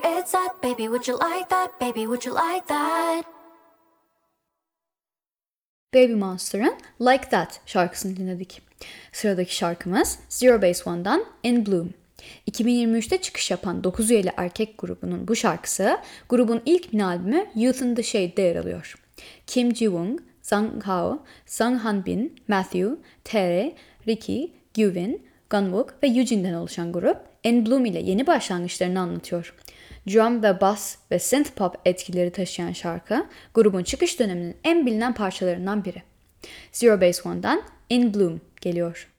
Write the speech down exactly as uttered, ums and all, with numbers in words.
it's at? Baby, would you like that? Baby, would you like that? Baby Monster'ın Like That şarkısını dinledik. Sıradaki şarkımız Zero Base One'dan In Bloom. iki bin yirmi üçte çıkış yapan dokuz üyeli erkek grubunun bu şarkısı grubun ilk mini albümü Youth in the Shade'de yer alıyor. Kim Ji-woong, Jang Hao, Sung Han-bin, Matthew, Tae, Ricky, Gyuvin, Gunwook ve Eugene'den oluşan grup In Bloom ile yeni başlangıçlarını anlatıyor. Drum ve bass ve synth pop etkileri taşıyan şarkı grubun çıkış döneminin en bilinen parçalarından biri. Zero Base One'dan In Bloom geliyor.